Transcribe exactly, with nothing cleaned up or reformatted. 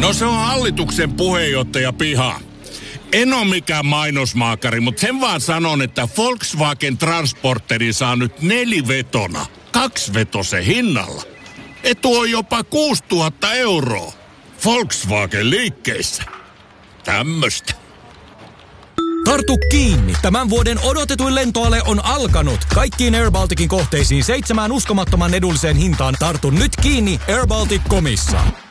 No se on hallituksen puheenjohtaja Piha. En ole mikään mainosmaakari, mutta sen vaan sanon, että Volkswagen Transporteri saa nyt nelivetona, kaksivetosen hinnalla. Etu on jopa kuusituhatta euroa. Volkswagen liikkeissä. Tämmöstä. Tartu kiinni. Tämän vuoden odotetuin lentoale on alkanut. Kaikkiin Air Balticin kohteisiin seitsemään uskomattoman edulliseen hintaan. Tartu nyt kiinni air baltic piste comissa.